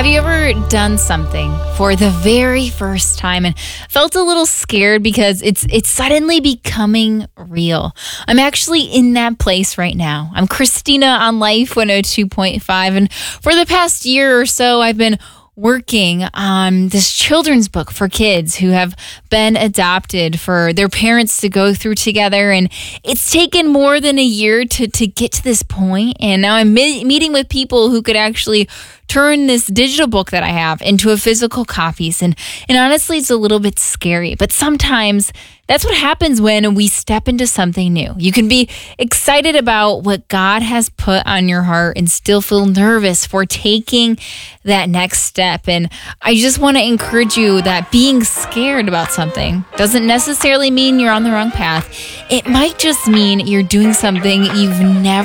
Have you ever done something for the very first time and felt a little scared because it's suddenly becoming real? I'm actually in that place right now. I'm Christina on Life 102.5, and for the past year or so, I've been working on this children's book for kids who have been adopted for their parents to go through together. And it's taken more than a year to get to this point. And now I'm meeting with people who could actually turn this digital book that I have into a physical copies. And honestly, it's a little bit scary, but sometimes that's what happens when we step into something new. You can be excited about what God has put on your heart and still feel nervous for taking that next step. And I just want to encourage you that being scared about something doesn't necessarily mean you're on the wrong path. It might just mean you're doing something you've never